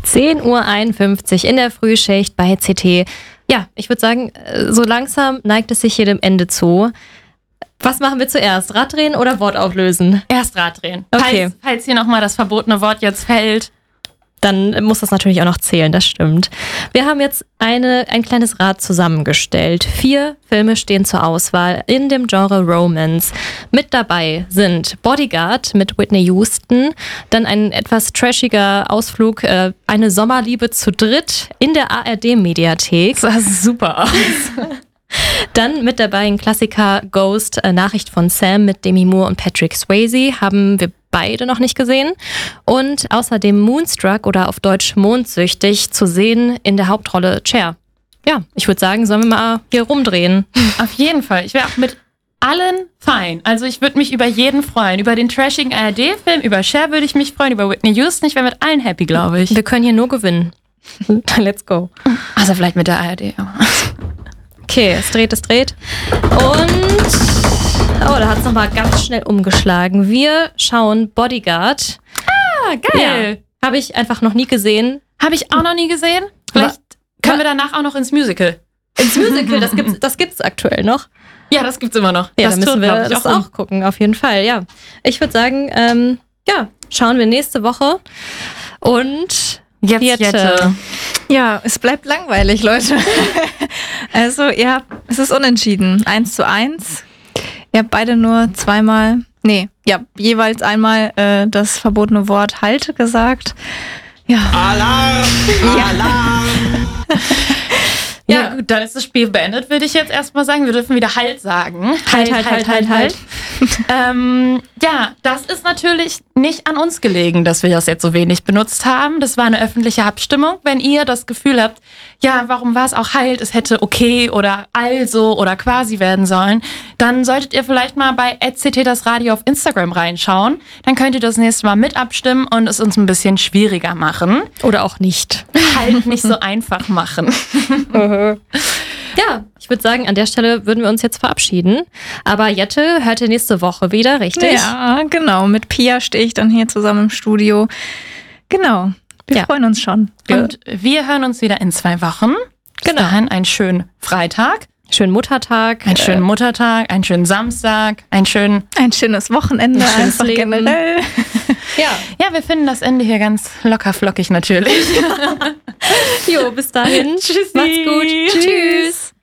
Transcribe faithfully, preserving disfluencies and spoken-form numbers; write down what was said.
zehn Uhr einundfünfzig in der Frühschicht bei C T. Ja, ich würde sagen, so langsam neigt es sich hier dem Ende zu. Was machen wir zuerst? Rad drehen oder Wort auflösen? Erst Rad drehen. Okay. Falls, falls hier nochmal das verbotene Wort jetzt fällt. Dann muss das natürlich auch noch zählen, das stimmt. Wir haben jetzt eine, ein kleines Rad zusammengestellt. Vier Filme stehen zur Auswahl in dem Genre Romance. Mit dabei sind Bodyguard mit Whitney Houston, dann ein etwas trashiger Ausflug, äh, eine Sommerliebe zu dritt in der A R D-Mediathek. Das sah super aus. Dann mit dabei ein Klassiker Ghost, äh, Nachricht von Sam mit Demi Moore und Patrick Swayze, haben wir beide noch nicht gesehen. Und außerdem Moonstruck oder auf Deutsch Mondsüchtig zu sehen in der Hauptrolle Cher. Ja, ich würde sagen, sollen wir mal hier rumdrehen. Auf jeden Fall. Ich wäre auch mit allen fein. Also ich würde mich über jeden freuen. Über den trashigen A R D-Film, über Cher würde ich mich freuen, über Whitney Houston. Ich wäre mit allen happy, glaube ich. Wir können hier nur gewinnen. Let's go. Also vielleicht mit der A R D. Okay, es dreht, es dreht. Und... Oh, da hat es nochmal ganz schnell umgeschlagen. Wir schauen Bodyguard. Ah, geil. Ja, habe ich einfach noch nie gesehen. Habe ich auch noch nie gesehen. Vielleicht Was? können wir danach auch noch ins Musical. Ins Musical, das gibt's, das gibt's aktuell noch. Ja, das gibt's immer noch. Ja, das da müssen tut, wir ich, das auch, auch, auch gucken, auf jeden Fall. Ja, ich würde sagen, ähm, ja, schauen wir nächste Woche. Und jetzt Jette. Jette. Ja, es bleibt langweilig, Leute. Also, ihr habt, es ist unentschieden. Eins zu eins. Ihr habt beide nur zweimal, nee, ja, jeweils einmal äh, das verbotene Wort Halt gesagt. Ja. Alarm! Alarm! Ja, ja, gut, dann ist das Spiel beendet, würde ich jetzt erstmal sagen. Wir dürfen wieder Halt sagen. Halt, halt, halt, halt, halt. ähm, ja, das ist natürlich nicht an uns gelegen, dass wir das jetzt so wenig benutzt haben. Das war eine öffentliche Abstimmung. Wenn ihr das Gefühl habt, ja, warum war es auch Halt, es hätte okay oder also oder quasi werden sollen, dann solltet ihr vielleicht mal bei at c t das Radio auf Instagram reinschauen. Dann könnt ihr das nächste Mal mit abstimmen und es uns ein bisschen schwieriger machen. Oder auch nicht. Halt nicht so einfach machen. Ja, ich würde sagen, an der Stelle würden wir uns jetzt verabschieden. Aber Jette hört ihr nächste Woche wieder, richtig? Ja, genau. Mit Pia stehe ich dann hier zusammen im Studio. Genau. Wir Ja. freuen uns schon. Und wir hören uns wieder in zwei Wochen. Bis Genau. dahin einen schönen Freitag, Schönen Muttertag. einen schönen Muttertag, einen schönen Samstag, einen schönen... Ein schönes Wochenende, Ein schönes einfach Leben. generell. Ja, Ja, wir finden das Ende hier ganz locker flockig natürlich. jo, bis dahin. Tschüssi. Macht's gut. Tschüss.